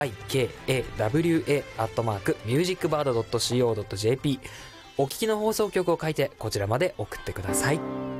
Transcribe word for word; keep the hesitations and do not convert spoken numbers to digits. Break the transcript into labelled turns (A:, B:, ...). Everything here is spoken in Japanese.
A: アイケーエーダブリューエー アットマークミュージックバード ドットシーオー ドット ジェーピー お聞きの放送局を書いてこちらまで送ってください。